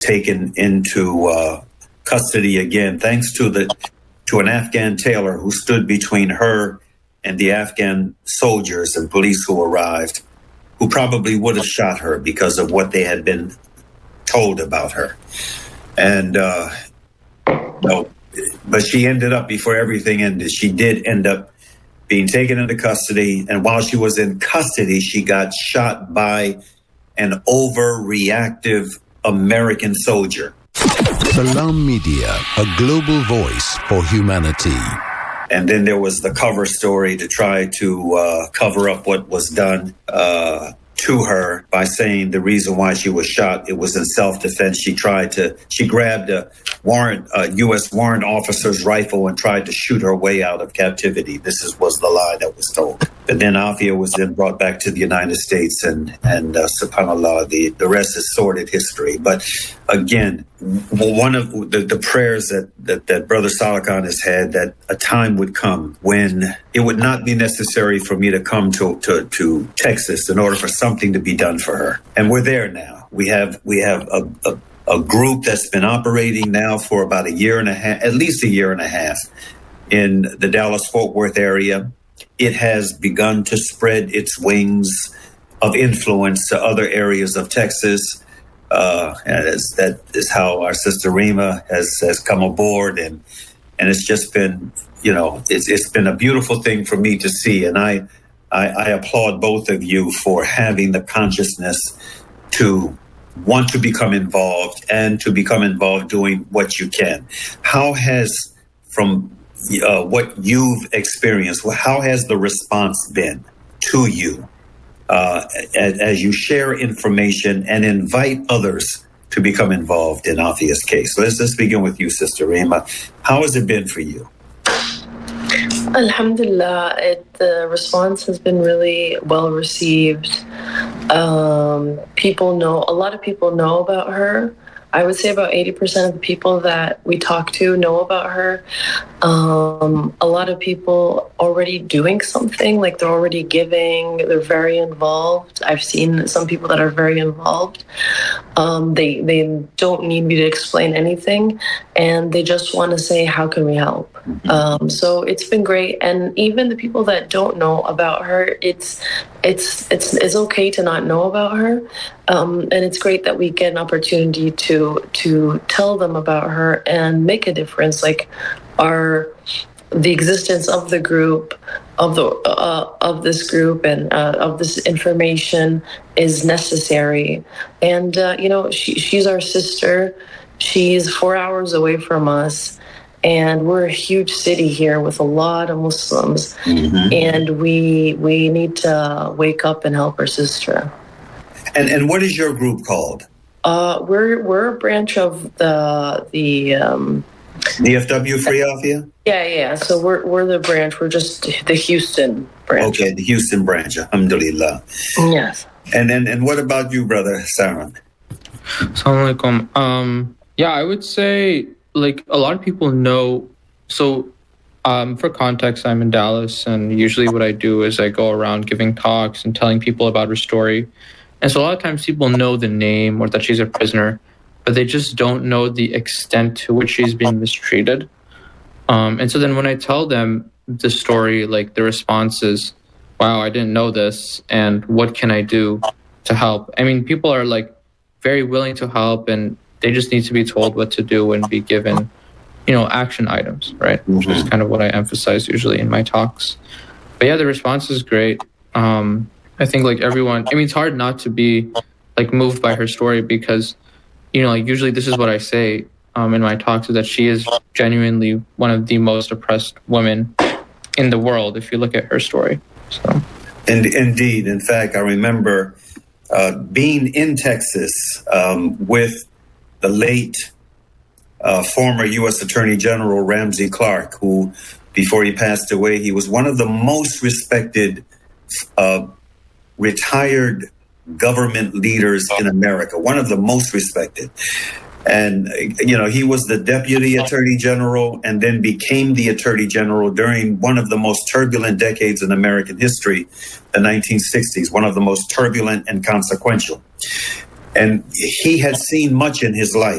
taken into custody again, thanks to an Afghan tailor who stood between her and the Afghan soldiers and police who arrived, who probably would have shot her because of what they had been told about her. And but she ended up, before everything ended, she did end up being taken into custody. And while she was in custody, she got shot by an overreactive American soldier. Salam Media, a global voice for humanity. And then there was the cover story to try to cover up what was done to her by saying the reason why she was shot, it was in self-defense. She grabbed a U.S. warrant officer's rifle and tried to shoot her way out of captivity. Was the lie that was told. But then Afia was then brought back to the United States, and subhanAllah, the rest is sordid history. But again, one of the prayers that Brother Saleh Khan has had, that a time would come when it would not be necessary for me to come to Texas in order for something to be done for her. And we're there now. We have a group that's been operating now for about a year and a half, at least a year and a half, in the Dallas-Fort Worth area. It has begun to spread its wings of influence to other areas of Texas. That is how our sister Rima has come aboard, and it's just been, it's been a beautiful thing for me to see. And I applaud both of you for having the consciousness to want to become involved and to become involved doing what you can. How has, from what you've experienced, how has the response been to you as you share information and invite others to become involved in Afia's case? Let's begin with you, Sister Rima. How has it been for you? Alhamdulillah, the response has been really well received. A lot of people know about her. I would say about 80% of the people that we talk to know about her. A lot of people already doing something, like they're already giving, they're very involved. I've seen some people that are very involved. They don't need me to explain anything, and they just want to say, how can we help? So it's been great. And even the people that don't know about her, it's okay to not know about her. And it's great that we get an opportunity to tell them about her and make a difference. Like the existence of the group, of this group, and of this information is necessary. And she's our sister. She's 4 hours away from us. And we're a huge city here with a lot of Muslims. And we need to wake up and help our sister. And what is your group called? We're a branch of the DFW Free Afia? Yeah. So we're the branch. We're just the Houston branch. Okay, the Houston branch. Alhamdulillah. Yes. And what about you, Brother Saran? Assalamu alaikum. Yeah, I would say, like, a lot of people know. So for context, I'm in Dallas, and usually what I do is I go around giving talks and telling people about her story. And so a lot of times people know the name or that she's a prisoner, but they just don't know the extent to which she's being mistreated. And so then when I tell them the story, like, the response is, wow, I didn't know this, and what can I do to help? I mean, people are, like, very willing to help, and they just need to be told what to do and be given, action items, right? Which is kind of what I emphasize usually in my talks. But yeah, the response is great. I think, like, everyone, it's hard not to be, like, moved by her story because, usually this is what I say in my talks, is that she is genuinely one of the most oppressed women in the world, if you look at her story. So, Indeed. In fact, I remember being in Texas with the late former U.S. Attorney General Ramsey Clark, who, before he passed away, he was one of the most respected retired government leaders in America, one of the most respected. And, he was the deputy attorney general and then became the attorney general during one of the most turbulent decades in American history, the 1960s, one of the most turbulent and consequential. And he had seen much in his life.